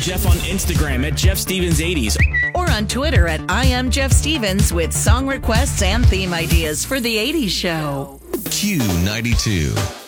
Jeff on Instagram at Jeff Stevens 80s. Or on Twitter at I am Jeff Stevens with song requests and theme ideas for the 80s show. Q92.